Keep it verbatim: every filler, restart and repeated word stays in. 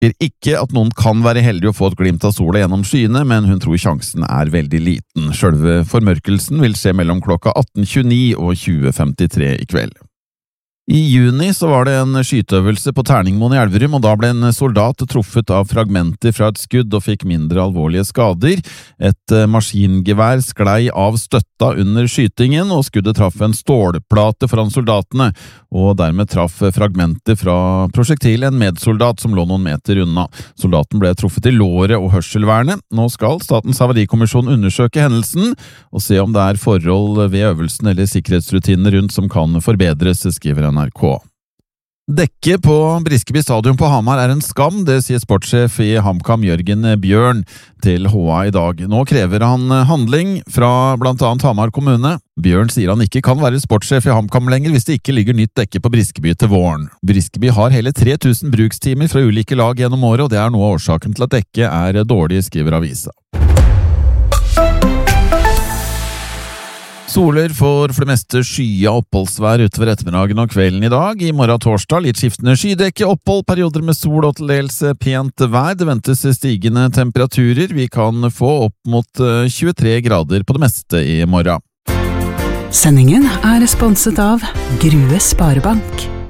Ikke at noen kan være heldig å få et glimt av sola gjennom skyene, men hun tror sjansen er veldig liten. Selve formørkelsen vil skje mellom klokka atten tjueni og tjue femtitre i kveld. I juni så var det en skyteøvelse på Terningmoen i Elverum, og da ble en soldat truffet av fragmenter fra et skudd og fikk mindre alvorlige skader. Et maskingevær sklei av støtta under skytingen, og skuddet traff en stålplate foran soldatene, og dermed traff fragmenter fra prosjektilet en medsoldat som lå noen meter unna. Soldaten ble truffet i låret og hørselvernet. Nå skal Statens havarikommisjon undersøke hendelsen, og se om det er forhold ved øvelsen eller sikkerhetsrutinene rundt som kan forbedres, skriver N R K. Dekket på Briskeby stadion på Hamar er en skam, det sier sportssjef i HamKam Jørgen Bjørn til H A i dag. Nå krever han handling fra blant annet Hamar kommune. Bjørn sier han ikke kan være sportssjef i HamKam lenger hvis det ikke ligger nytt dekke på Briskeby til våren. Briskeby har hele tre tusen brukstimer fra ulike lag gjennom året, og det er noe av årsaken til at dekket er dårlig, skriver avisa. Soler får for det meste skya oppholdsvær utover ettermiddagen og kvelden i dag. I morgen torsdag litt skiftende skydekke, opphold, perioder med sol og til dels pent vær. Det ventes stigende temperaturer. Vi kan få opp mot tjuetre grader på det meste i morgen. Sendingen er sponset av Grue Sparebank.